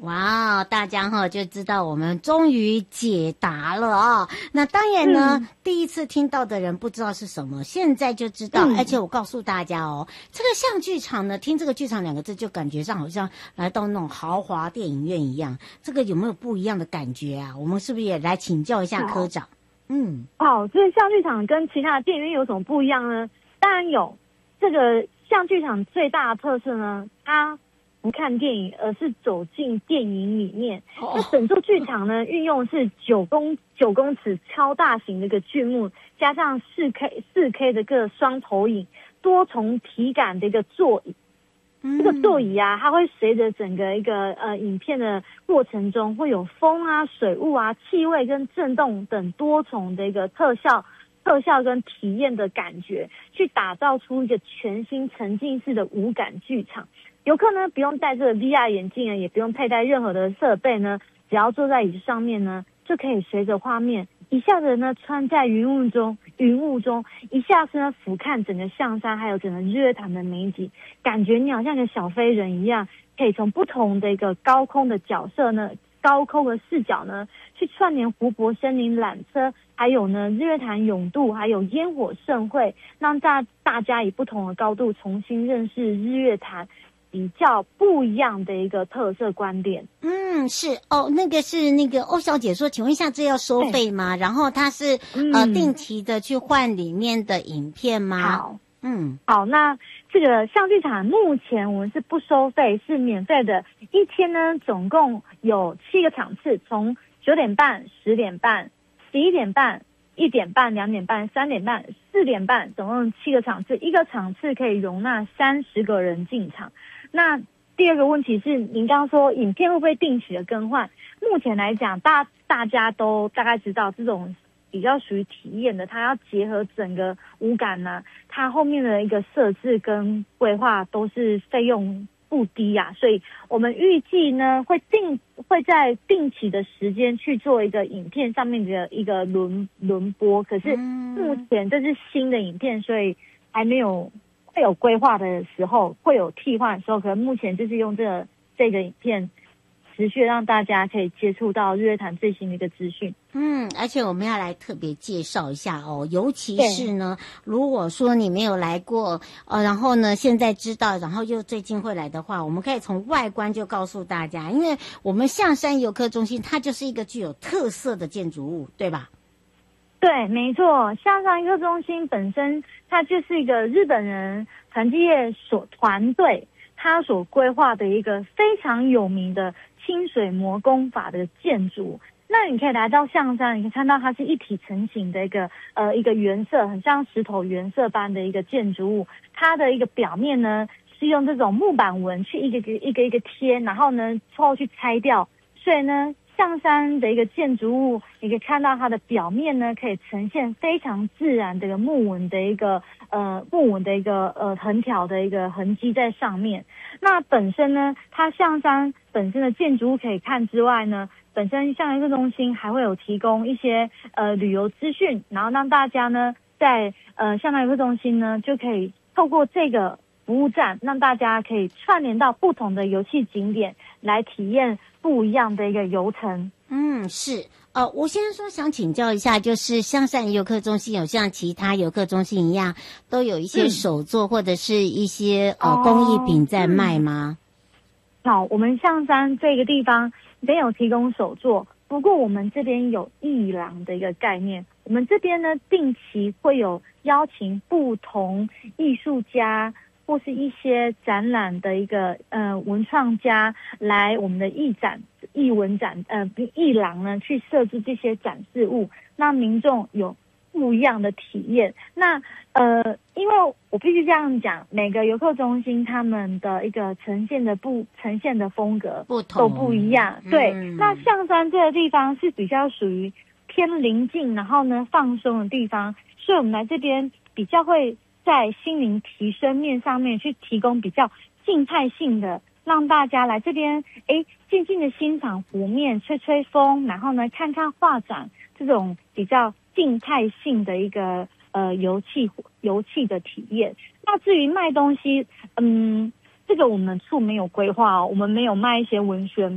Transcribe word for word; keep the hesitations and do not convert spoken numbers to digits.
哇，大家哈就知道我们终于解答了啊！那当然呢、嗯，第一次听到的人不知道是什么，现在就知道。嗯、而且我告诉大家哦，这个像剧场呢，听这个剧场两个字就感觉上好像来到那种豪华电影院一样。这个有没有不一样的感觉啊？我们是不是也来请教一下科长？嗯， 好，这个像剧场跟其他的电影院有什么不一样呢？当然有，这个像剧场最大的特色呢，它不看电影，而是走进电影里面。那、oh. 整座剧场呢，运用是九公九公尺超大型的一个剧幕，加上四 K 四 K 的个双投影，多重体感的一个座椅。这个座椅啊，它会随着整个一个呃影片的过程中，会有风啊、水雾啊、气味跟震动等多重的一个特效。特效跟体验的感觉，去打造出一个全新沉浸式的无感剧场。游客呢不用戴这个 V R 眼镜啊，也不用佩戴任何的设备呢，只要坐在椅子上面呢，就可以随着画面一下子呢穿在云雾中，云雾中一下子呢俯瞰整个象山，还有整个日月潭的美景，感觉你好像个小飞人一样，可以从不同的一个高空的角色呢。高空的视角呢，去串联湖泊、森林、缆车，还有呢日月潭泳渡，还有烟火盛会，让大大家以不同的高度重新认识日月潭，比较不一样的一个特色观点。 嗯，是哦，那个是那个欧小姐说，请问一下，这要收费吗？然后它是、嗯、呃定期的去换里面的影片吗？ 好，嗯，好，那这个像剧场目前我们是不收费，是免费的。一天呢，总共有七个场次，从九点半、十点半、十一点半、一点半、两点半、三点半、四点半，总共七个场次。一个场次可以容纳三十个人进场。那第二个问题是，您刚刚说影片会不会定期的更换？目前来讲，大大家都大概知道这种。比较属于体验的，它要结合整个五感呢、啊，它后面的一个设置跟规划都是费用不低啊，所以我们预计呢会定会在定期的时间去做一个影片上面的一个轮轮播，可是目前这是新的影片，所以还没有会有规划的时候，会有替换的时候，可能目前就是用这个这个影片。持续让大家可以接触到日月潭最新的一个资讯。 嗯，而且我们要来特别介绍一下哦，尤其是呢，如果说你没有来过，呃，然后呢现在知道，然后又最近会来的话，我们可以从外观就告诉大家，因为我们象山游客中心它就是一个具有特色的建筑物，对吧？ 对，没错，象山游客中心本身它就是一个日本人团结业所团队他所规划的一个非常有名的清水模工法的建筑。那你可以来到象山，你可以看到它是一体成型的一个呃一个原色，很像石头原色般的一个建筑物。它的一个表面呢是用这种木板纹去一个一个一个一个贴，然后呢之后去拆掉，所以呢象山的一个建筑物，你可以看到它的表面呢可以呈现非常自然的一个木纹的一个呃木纹的一个呃横条的一个痕迹在上面。那本身呢，它象山本身的建筑物可以看之外呢，本身象山游客中心还会有提供一些呃旅游资讯，然后让大家呢在呃象山游客中心呢就可以透过这个服务站，让大家可以串联到不同的游憩景点，来体验不一样的一个游程。 嗯，是。呃，我先说想请教一下，就是象山游客中心有像其他游客中心一样，都有一些手作或者是一些、嗯、呃工艺品在卖吗？ 嗯、好，我们象山这个地方没有提供手作，不过我们这边有艺廊的一个概念。我们这边呢，定期会有邀请不同艺术家或是一些展览的一个呃文创家来我们的艺展、艺文展呃艺廊呢去设置这些展示物，让民众有不一样的体验。那呃，因为我必须这样讲，每个游客中心他们的一个呈现的不呈现的风格不同都不一样。 嗯、 对，那象山这个地方是比较属于偏临静，然后呢放松的地方，所以我们来这边比较会在心灵提升面上面去提供比较静态性的，让大家来这边诶静静的欣赏湖面，吹吹风，然后呢看看画展，这种比较静态性的一个呃游憩游憩的体验。那至于卖东西，嗯，这个我们处没有规划哦，我们没有卖一些文宣